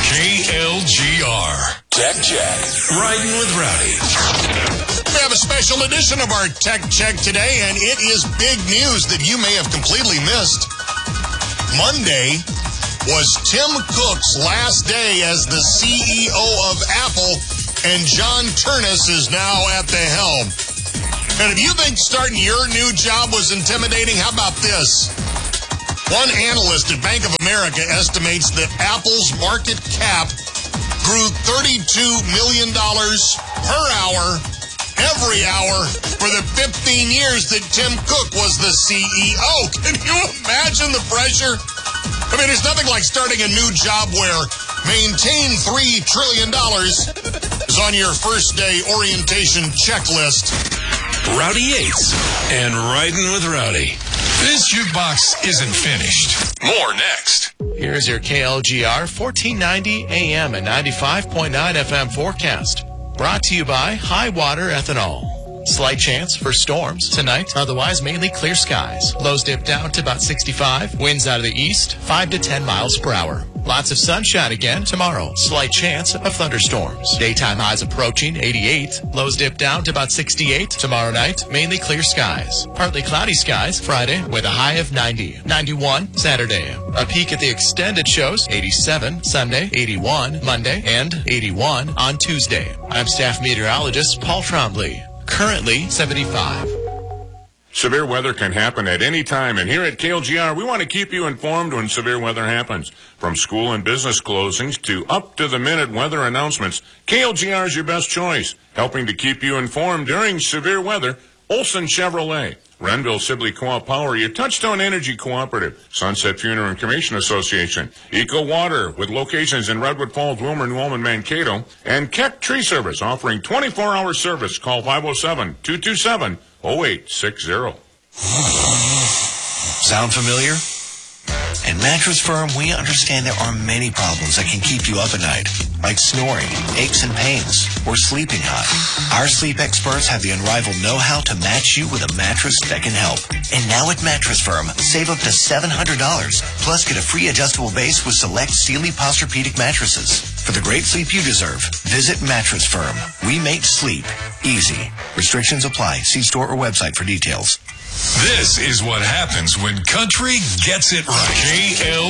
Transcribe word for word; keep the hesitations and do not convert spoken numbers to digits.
K L G R. Tech Check. Riding with Rowdy. We have a special edition of our Tech Check today, and it is big news that you may have completely missed. Monday was Tim Cook's last day as the C E O of Apple, and John Ternus is now at the helm. And if you think starting your new job was intimidating, how about this? One analyst at Bank of America estimates that Apple's market cap grew thirty-two million dollars per hour, every hour, for the fifteen years that Tim Cook was the C E O. Can you imagine the pressure? I mean, there's nothing like starting a new job where maintain three trillion dollars is on your first day orientation checklist. Rowdy Yates and Riding with Rowdy. This jukebox isn't finished. More next. Here's your K L G R fourteen ninety A M and ninety-five point nine F M forecast. Brought to you by High Water Ethanol. Slight chance for storms tonight, otherwise mainly clear skies. Lows dip down to about sixty-five. Winds out of the east, five to ten miles per hour. Lots of sunshine again tomorrow. Slight chance of thunderstorms. Daytime highs approaching eighty-eight. Lows dip down to about sixty-eight. Tomorrow night, mainly clear skies. Partly cloudy skies Friday with a high of ninety. ninety-one Saturday. A peek at the extended shows. eighty-seven Sunday, eighty-one Monday, and eighty-one on Tuesday. I'm staff meteorologist Paul Trombley. Currently seventy-five. Severe weather can happen at any time, and here at K L G R, we want to keep you informed when severe weather happens. From school and business closings to up-to-the-minute weather announcements, K L G R is your best choice. Helping to keep you informed during severe weather, Olson Chevrolet, Renville Sibley Co-op Power, your Touchstone Energy Cooperative, Sunset Funeral and Cremation Association, Eco Water with locations in Redwood Falls, Wilmer, New Ulm, and Mankato, and Keck Tree Service offering twenty-four hour service. Call five oh seven, two two seven, oh eight six zero. Sound familiar? At Mattress Firm, we understand there are many problems that can keep you up at night, like snoring, aches and pains, or sleeping hot. Our sleep experts have the unrivaled know-how to match you with a mattress that can help. And now at Mattress Firm, save up to seven hundred dollars, plus get a free adjustable base with select Sealy Posturepedic mattresses. For the great sleep you deserve, visit Mattress Firm. We make sleep easy. Restrictions apply. See store or website for details. This is what happens when country gets it right. K L